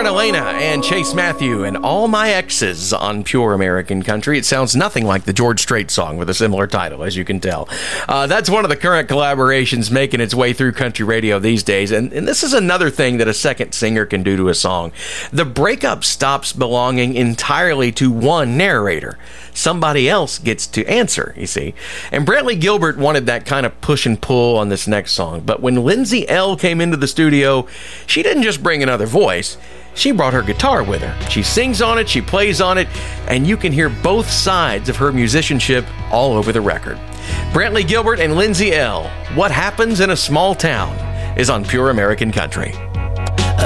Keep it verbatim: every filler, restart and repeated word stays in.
Elena and Chase Matthew and All My Exes on Pure American Country. It sounds nothing like the George Strait song with a similar title, as you can tell. Uh, that's one of the current collaborations making its way through country radio these days. And, and this is another thing that a second singer can do to a song. The breakup stops belonging entirely to one narrator. Somebody else gets to answer, you see. And Brantley Gilbert wanted that kind of push and pull on this next song. But when Lindsay Ell came into the studio, she didn't just bring another voice. She brought her guitar with her. She sings on it, she plays on it, and you can hear both sides of her musicianship all over the record. Brantley Gilbert and Lindsay Ell, What Happens in a Small Town, is on Pure American Country.